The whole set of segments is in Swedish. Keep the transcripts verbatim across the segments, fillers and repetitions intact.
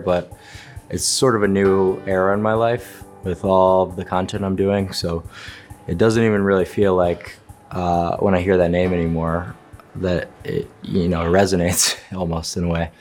but it's sort of a new era in my life with all of the content I'm doing. So it doesn't even really feel like uh, when I hear that name anymore that it, you know, resonates almost in a way.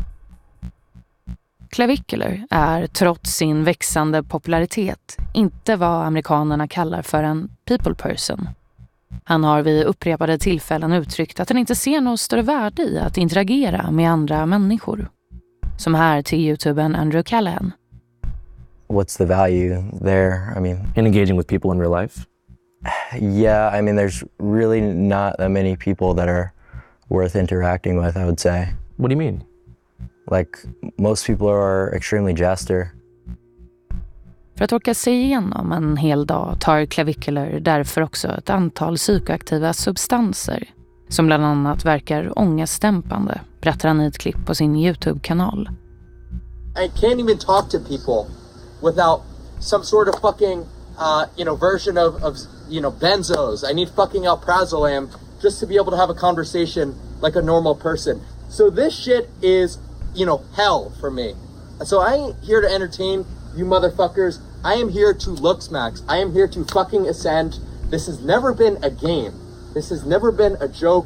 Clavicular är trots sin växande popularitet inte vad amerikanerna kallar för en people person. Han har vid upprepade tillfällen uttryckt att han inte ser något större värde i att interagera med andra människor. Som här till YouTubern Andrew Callahan. What's the value there? I mean, in engaging with people in real life? Yeah, I mean, there's really not that many people that are worth interacting with, I would say. What do you mean? Like, most people are extremely jester. För att orka sig igenom en hel dag tar Clavicular därför också ett antal psykoaktiva substanser som bland annat verkar ångestdämpande, berättar han i ett klipp på sin YouTube-kanal. I can't even talk to people without some sort of fucking, uh, you know, version of, of, you know, benzos. I need fucking alprazolam just to be able to have a conversation like a normal person. So this shit is, you know, hell for me. So I ain't here to entertain you motherfuckers. I am here to looksmax. I am here to fucking ascend. This has never been a game. This has never been a joke.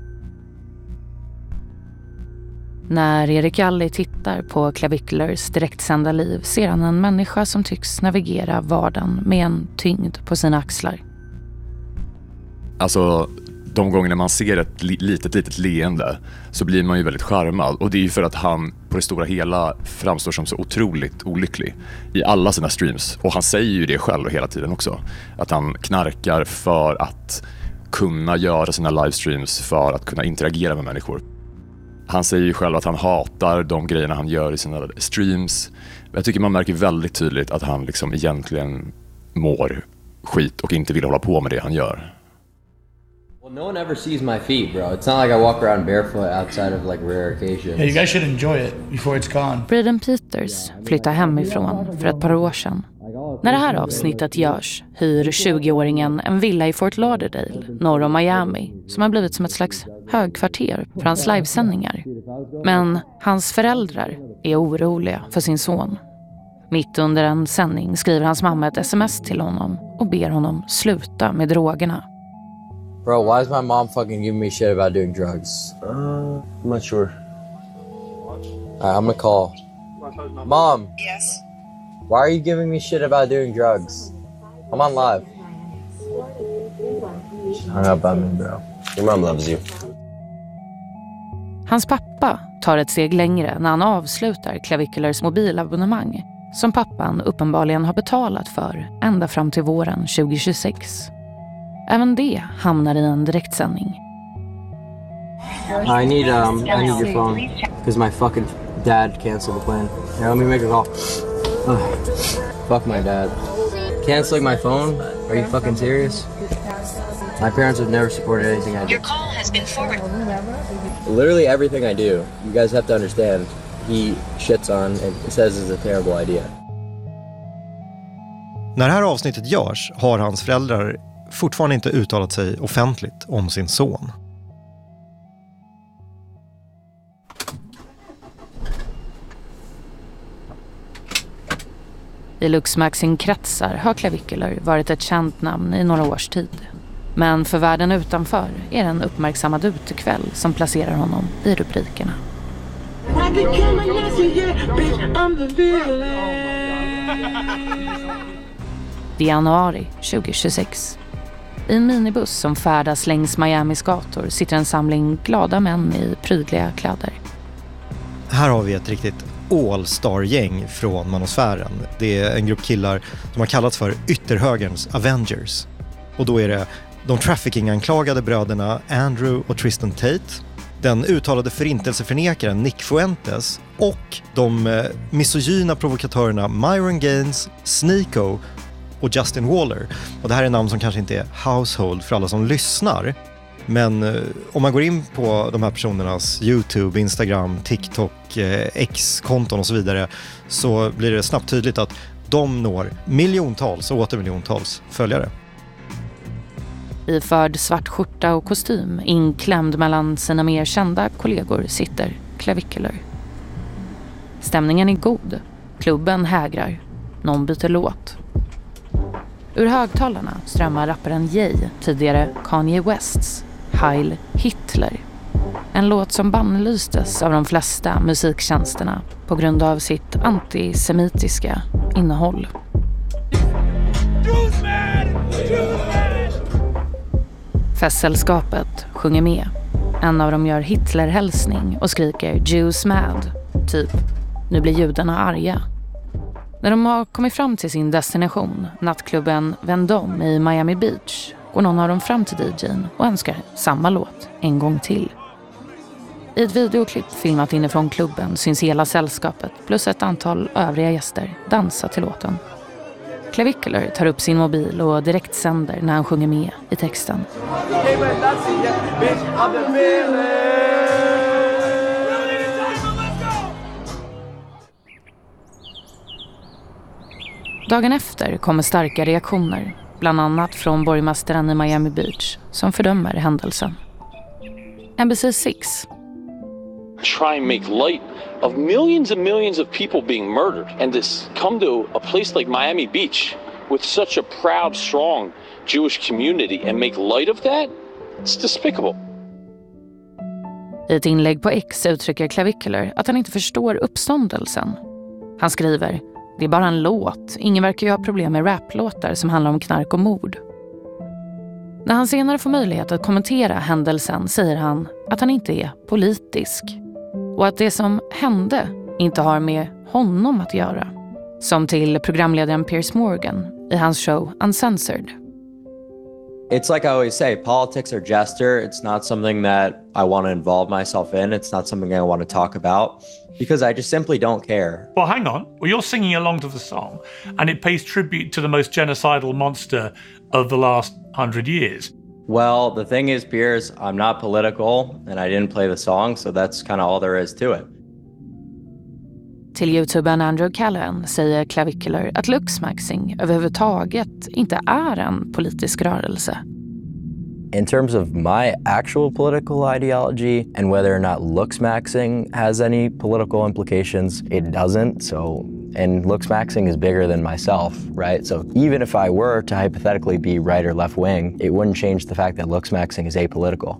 När Erik Alli tittar på Claviculars direktsända liv ser han en människa som tycks navigera vardagen med en tyngd på sina axlar. Alltså, de gångerna man ser ett li- litet, litet leende så blir man ju väldigt charmad. Och det är ju för att han på det stora hela framstår som så otroligt olycklig i alla sina streams. Och han säger ju det själv hela tiden också. Att han knarkar för att kunna göra sina livestreams, för att kunna interagera med människor. Han säger ju själv att han hatar de grejerna han gör i sina streams. Jag tycker man märker väldigt tydligt att han liksom egentligen mår skit och inte vill hålla på med det han gör. Well, no one ever sees my feet, bro. It's not like I walk around barefoot outside of like rare occasions. Yeah, you guys should enjoy it before it's gone. Braden Peters flyttade hemifrån för ett par år sedan. När det här avsnittet görs hyr tjugoåringen en villa i Fort Lauderdale, norr om Miami, som har blivit som ett slags högkvarter för hans livesändningar. Men hans föräldrar är oroliga för sin son. Mitt under en sändning skriver hans mamma ett sms till honom och ber honom sluta med drogerna. Bro, why is my mom fucking giving me shit about doing drugs? Uh, I'm not sure. Alright, I'm gonna call. Mom. Yes? Why are you giving me shit about doing drugs? I'm on live. Hang up on me, bro. Your mom loves you. Hans pappa tar ett steg längre när han avslutar Claviculars mobilabonnemang som pappan uppenbarligen har betalat för ända fram till våren tjugohundratjugosex. Även det hamnar i en direktsändning. I need um, I need your phone because my fucking dad canceled the plan. Here, let me make a call. Ugh. Fuck my dad. Canceling my phone? Are you fucking serious? My parents have never supported anything I do. Your call has been forwarded. Literally everything I do, you guys have to understand, he shits on and says is a terrible idea. När det här avsnittet görs har hans föräldrar fortfarande inte uttalat sig offentligt om sin son. I Luxmaxing-kretsar har Clavicular varit ett känt namn i några års tid. Men för världen utanför är det en uppmärksammad utekväll som placerar honom i rubrikerna. Det är januari tjugohundratjugosex. I en minibuss som färdas längs Miamis gator sitter en samling glada män i prydliga kläder. Här har vi ett riktigt all-star-gäng från manosfären. Det är en grupp killar som har kallats för ytterhögerns Avengers. Och då är det de trafficking-anklagade bröderna Andrew och Tristan Tate, den uttalade förintelseförnekaren Nick Fuentes och de eh, misogyna provokatörerna Myron Gaines, Sneeko och Justin Waller. Och det här är namn som kanske inte är household för alla som lyssnar. Men eh, om man går in på de här personernas YouTube, Instagram, TikTok, eh, X-konton och så vidare så blir det snabbt tydligt att de når miljontals och åter miljontals följare. Iförd svart skjorta och kostym, inklämd mellan sina mer kända kollegor, sitter Clavicular. Stämningen är god. Klubben hägrar. Någon byter låt. Ur högtalarna strömmar rapparen Jay, tidigare Kanye Wests, Heil Hitler. En låt som bannlystes av de flesta musiktjänsterna på grund av sitt antisemitiska innehåll. Festsällskapet sjunger med. En av dem gör Hitler-hälsning och skriker Jews mad, typ nu blir judarna arga. När de har kommit fram till sin destination, nattklubben Vendôme i Miami Beach, går någon av dem fram till D J:n och önskar samma låt en gång till. I ett videoklipp filmat inifrån klubben syns hela sällskapet plus ett antal övriga gäster dansa till låten. Clavicular tar upp sin mobil och direkt sänder när han sjunger med i texten. Dagen efter kommer starka reaktioner, bland annat från borgmästaren i Miami Beach, som fördömer händelsen. N B C sex. Try and make light of millions and millions of people being murdered, and this come to a place like Miami Beach with such a proud, strong Jewish community and make light of that? It's despicable. I ett inlägg på X uttrycker Clavicular att han inte förstår uppståndelsen. Han skriver: det är bara en låt. Ingen verkar ju ha problem med raplåtar som handlar om knark och mord. När han senare får möjlighet att kommentera händelsen säger han att han inte är politisk. Och att det som hände inte har med honom att göra. Som till programledaren Piers Morgan i hans show Uncensored. It's like I always say, politics are gesture. It's not something that I want to involve myself in. It's not something I want to talk about because I just simply don't care. Well, hang on. Well, you're singing along to the song and it pays tribute to the most genocidal monster of the last hundred years. Well, the thing is, Piers, I'm not political and I didn't play the song, so that's kind of all there is to it. Till YouTubern Andrew Callahan säger Clavicular att Luxmaxing överhuvudtaget inte är en politisk rörelse. In terms of my actual political ideology and whether or not Luxmaxing has any political implications, it doesn't. So, and Luxmaxing is bigger than myself, right? So even if I were to hypothetically be right or left wing, it wouldn't change the fact that Luxmaxing is apolitical.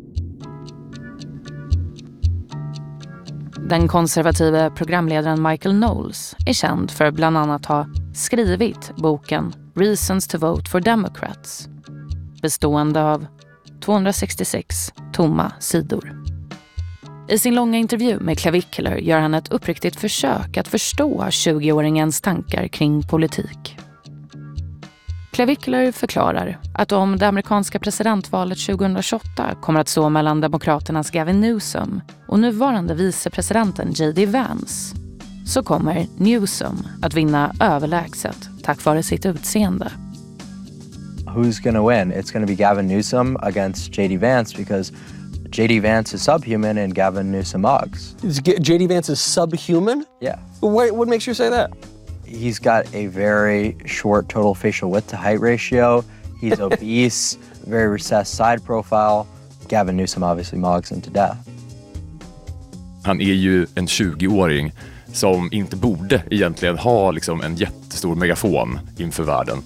Den konservativa programledaren Michael Knowles är känd för bland annat ha skrivit boken Reasons to Vote for Democrats, bestående av tvåhundrasextiosex tomma sidor. I sin långa intervju med Clavicular gör han ett uppriktigt försök att förstå tjugoåringens tankar kring politik. Clavicular förklarar att om det amerikanska presidentvalet tjugohundratjugoåtta kommer att stå mellan demokraternas Gavin Newsom och nuvarande vicepresidenten J D Vance, så kommer Newsom att vinna överlägset tack vare sitt utseende. Who's going to win? It's going to be Gavin Newsom against J D Vance because J D Vance is subhuman and Gavin Newsom mugs. J D Vance is subhuman? Yeah. What, what makes you say that? He's got a very short total facial width to height ratio. He's obese, very recessed side profile. Gavin Newsom obviously mugs him to death. Han är ju en tjugoåring som inte borde egentligen ha liksom en jättestor megafon inför världen.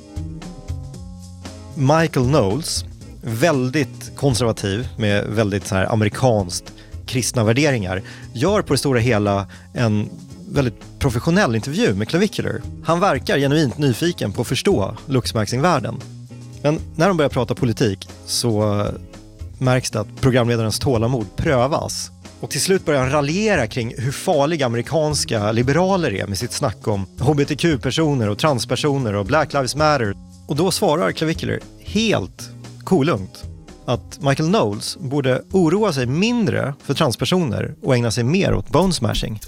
Michael Knowles, väldigt konservativ med väldigt så här amerikanskt kristna värderingar, gör på det stora hela en väldigt professionell intervju med Clavicular. Han verkar genuint nyfiken på att förstå Luxmaxing-världen. Men när de börjar prata politik så märks det att programledarens tålamod prövas. Och till slut börjar han raljera kring hur farliga amerikanska liberaler är med sitt snack om H B T Q-personer och transpersoner och Black Lives Matter. Och då svarar Clavicular helt kolugnt att Michael Knowles borde oroa sig mindre för transpersoner och ägna sig mer åt bone smashing.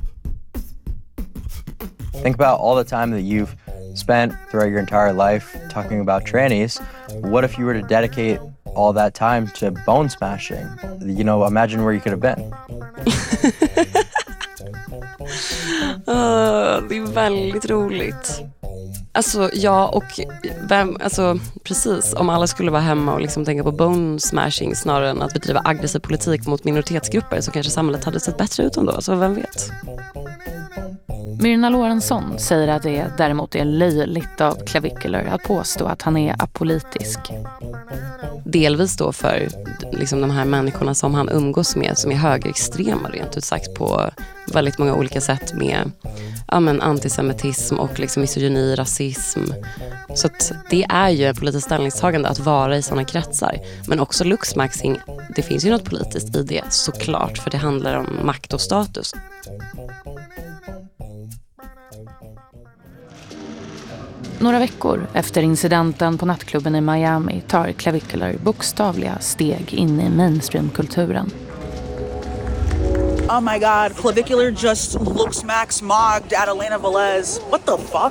Think about all the time that you've spent throughout your entire life talking about trannies. What if you were to dedicate all that time to bone smashing? You know, imagine where you could have been. uh, det är väldigt roligt. Alltså, ja, och vem, alltså, precis, om alla skulle vara hemma och liksom tänka på bone smashing snarare än att bedriva aggressiv politik mot minoritetsgrupper så kanske samhället hade sett bättre ut ändå, så vem vet? Myrna Lorentzon säger att det däremot är löjligt av Clavicular att påstå att han är apolitisk. Delvis då för liksom de här människorna som han umgås med som är högerextrema rent ut sagt på väldigt många olika sätt med ja, men antisemitism och liksom misogyni, rasism. Så att det är ju ett politiskt ställningstagande att vara i sådana kretsar. Men också luxmaxing, det finns ju något politiskt i det såklart för det handlar om makt och status. Några veckor efter incidenten på nattklubben i Miami tar Clavicular bokstavliga steg in i mainstreamkulturen. Oh my god, Clavicular just looks max mogged at Elena Velez. What the fuck?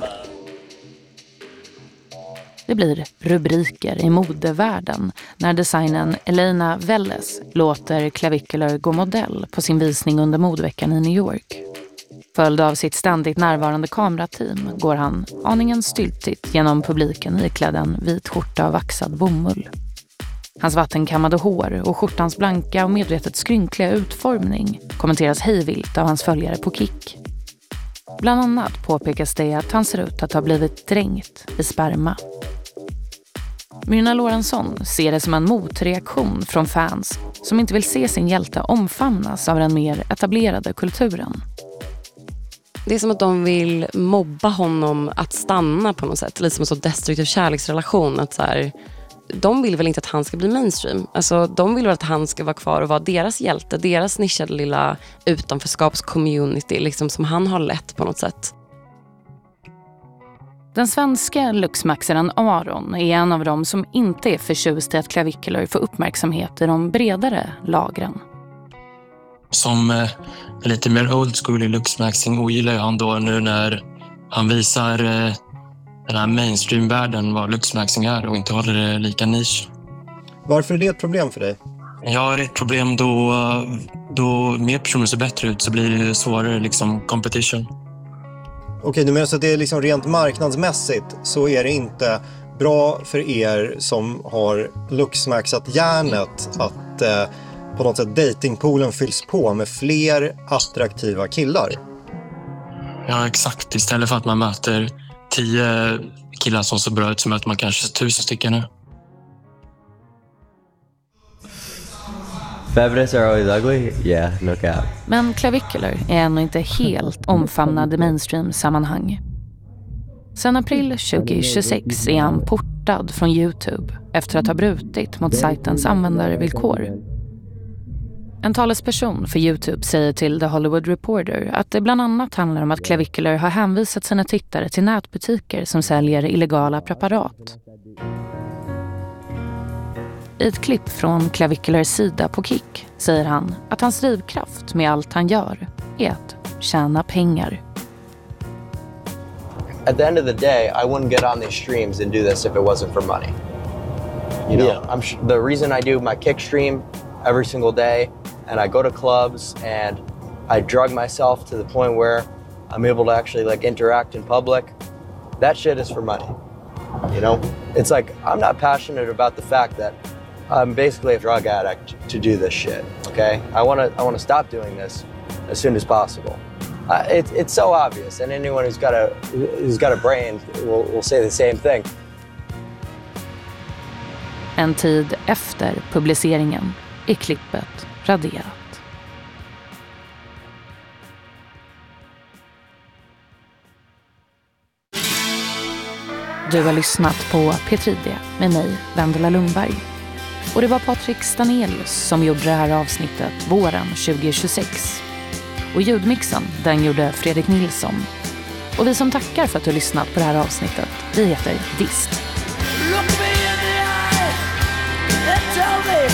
Det blir rubriker i modevärlden när designern Elena Velez låter Clavicular gå modell på sin visning under modeveckan i New York. Följd av sitt ständigt närvarande kamerateam går han aningen styltigt genom publiken iklädd en vit skjorta av vaxad bomull. Hans vattenkammade hår och skjortans blanka och medvetet skrynkliga utformning kommenteras hejvilt av hans följare på Kik. Bland annat påpekas det att han ser ut att ha blivit dränkt i sperma. Myrna Lorentzon ser det som en motreaktion från fans som inte vill se sin hjälte omfamnas av den mer etablerade kulturen. Det är som att de vill mobba honom att stanna på något sätt. Lite som en så destruktiv kärleksrelation. Att så här, de vill väl inte att han ska bli mainstream. Alltså, de vill väl att han ska vara kvar och vara deras hjälte. Deras nischade lilla utanförskapscommunity liksom, som han har lett på något sätt. Den svenska luxmaxaren Aron är en av dem som inte är förtjust i att Clavicular får uppmärksamhet i de bredare lagren. Som eh, lite mer old school i luxmaxing ogillar han då nu när han visar eh, den här mainstream-världen vad luxmaxing är och inte håller det lika nisch. Varför är det ett problem för dig? Ja, det är ett problem då, då mer personer ser bättre ut så blir det svårare liksom competition. Okej, du menar så att det är liksom rent marknadsmässigt så är det inte bra för er som har luxmaxat hjärnet att eh, på något sätt datingpoolen fylls på med fler attraktiva killar? Ja, exakt. Istället för att man möter tio killar som ser bra ut så möter man kanske tusen stycken nu. Feminists are always ugly? Yeah, no cap. Men Clavicular är ännu inte helt omfamnad i mainstream-sammanhang. Sedan april tjugohundratjugosex är han portad från YouTube efter att ha brutit mot sajtens användarvillkor. En talesperson för YouTube säger till The Hollywood Reporter att det bland annat handlar om att Clavicular har hänvisat sina tittare till nätbutiker som säljer illegala preparat. I ett klipp från Claviculars sida på Kik säger han att hans drivkraft med allt han gör är att tjäna pengar. At the end of the day, I wouldn't get on these streams and do this if it wasn't for money. You know, Yeah. I'm sh- the reason I do my kick stream every single day and I go to clubs and I drug myself to the point where I'm able to actually like interact in public. That shit is for money. You know, it's like I'm not passionate about the fact that I'm basically a drug addict to do this shit. Okay, I want to I want to stop doing this as soon as possible. Uh, it, it's so obvious, and anyone who's got a who's got a brain will, will say the same thing. En tid efter publiceringen är klippet raderat. Du har lyssnat på P tre D med mig, Vendela Lundberg. Och det var Patrik Stanelius som gjorde det här avsnittet våren tjugohundratjugosex. Och ljudmixen, den gjorde Fredrik Nilsson. Och vi som tackar för att du har lyssnat på det här avsnittet, vi heter Dist. Look me in the eye and tell me